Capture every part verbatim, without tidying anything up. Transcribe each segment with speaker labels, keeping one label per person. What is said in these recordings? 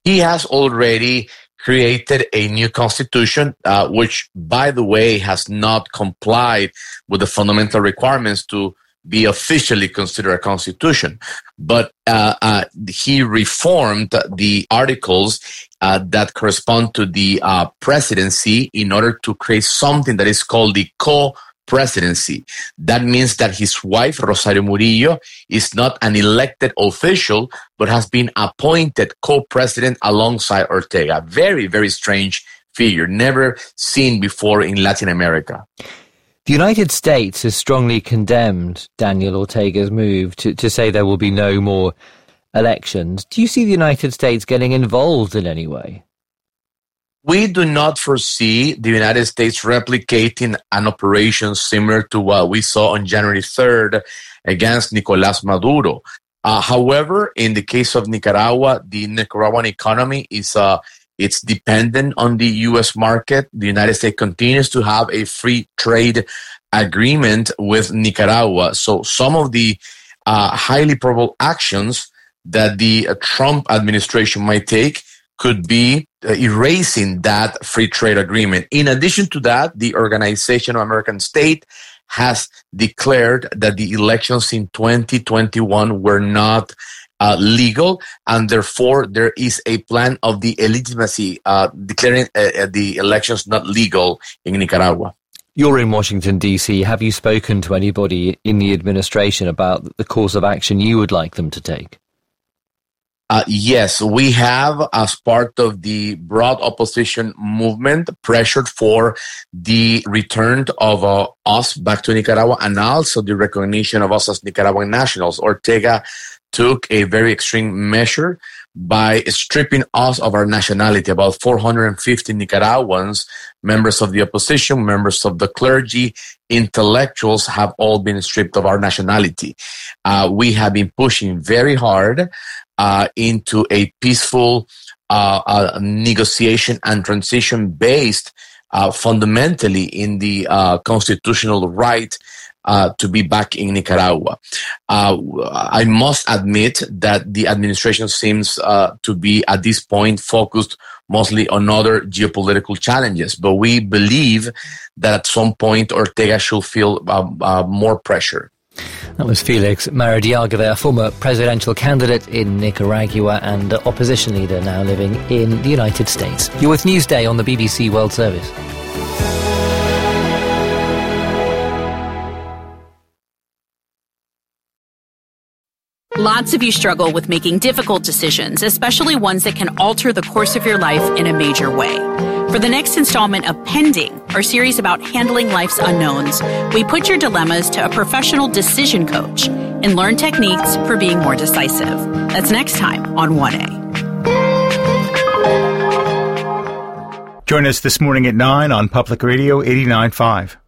Speaker 1: he has already created a new constitution, uh, which, by the way, has not complied with the fundamental requirements to be officially considered a constitution. But uh, uh, he reformed the articles uh, that correspond to the uh, presidency in order to create something that is called the co-presidency. That means that his wife, Rosario Murillo, is not an elected official, but has been appointed co-president alongside Ortega. Very, very strange figure, never seen before in Latin America.
Speaker 2: The United States has strongly condemned Daniel Ortega's move to, to say there will be no more elections. Do you see the United States getting involved in any way?
Speaker 1: We do not foresee the United States replicating an operation similar to what we saw on January third against Nicolás Maduro. Uh, however, in the case of Nicaragua, the Nicaraguan economy is uh, it's dependent on the U S market. The United States continues to have a free trade agreement with Nicaragua. So some of the uh, highly probable actions that the uh, Trump administration might take could be uh, erasing that free trade agreement. In addition to that, the Organization of American States has declared that the elections in twenty twenty-one were not uh, legal, and therefore there is a plan of the illegitimacy uh, declaring uh, the elections not legal in Nicaragua.
Speaker 2: You're in Washington, D C. Have you spoken to anybody in the administration about the course of action you would like them to take?
Speaker 1: Uh, yes, we have, as part of the broad opposition movement, pressured for the return of uh, us back to Nicaragua and also the recognition of us as Nicaraguan nationals. Ortega took a very extreme measure by stripping us of our nationality. About four hundred fifty Nicaraguans, members of the opposition, members of the clergy, intellectuals have all been stripped of our nationality. Uh, we have been pushing very hard Uh, into a peaceful uh, uh, negotiation and transition based uh, fundamentally in the uh, constitutional right uh, to be back in Nicaragua. Uh, I must admit that the administration seems uh, to be at this point focused mostly on other geopolitical challenges, but we believe that at some point Ortega should feel uh, uh, more pressure.
Speaker 2: That was Felix Maradiaga there, former presidential candidate in Nicaragua and opposition leader now living in the United States. You're with Newsday on the B B C World Service.
Speaker 3: Lots of you struggle with making difficult decisions, especially ones that can alter the course of your life in a major way. For the next installment of Pending, our series about handling life's unknowns, we put your dilemmas to a professional decision coach and learn techniques for being more decisive. That's next time on one A.
Speaker 4: Join us this morning at nine on Public Radio eighty-nine point five.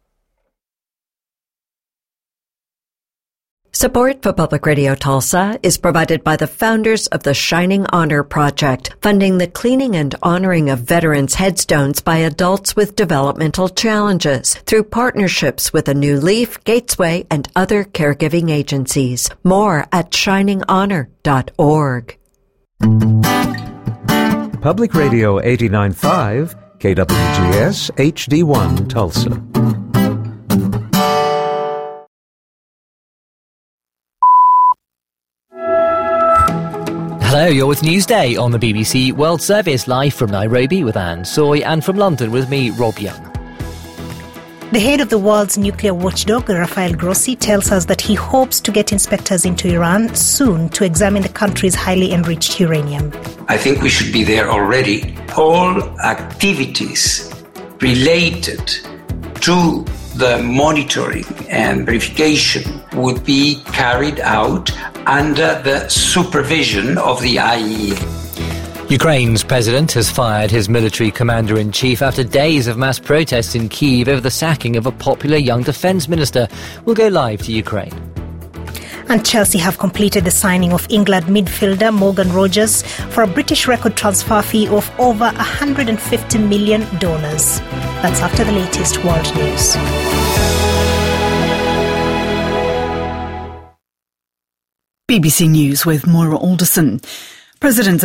Speaker 5: Support for Public Radio Tulsa is provided by the founders of the Shining Honor Project, funding the cleaning and honoring of veterans' headstones by adults with developmental challenges through partnerships with A New Leaf, Gatesway, and other caregiving agencies. More at shining honor dot org.
Speaker 6: Public Radio eighty-nine point five, K W G S H D one Tulsa.
Speaker 2: Hello, you're with Newsday on the B B C World Service, live from Nairobi with Anne Soy and from London with me, Rob Young.
Speaker 7: The head of the world's nuclear watchdog, Rafael Grossi, tells us that he hopes to get inspectors into Iran soon to examine the country's highly enriched uranium.
Speaker 8: I think we should be there already. All activities related to the monitoring and verification would be carried out under the supervision of the I A E A.
Speaker 2: Ukraine's president has fired his military commander-in-chief after days of mass protests in Kyiv over the sacking of a popular young defence minister. We'll go live to Ukraine.
Speaker 7: And Chelsea have completed the signing of England midfielder Morgan Rogers for a British record transfer fee of over one hundred fifty million dollars. That's after the latest world news.
Speaker 9: B B C News with Moira Alderson. President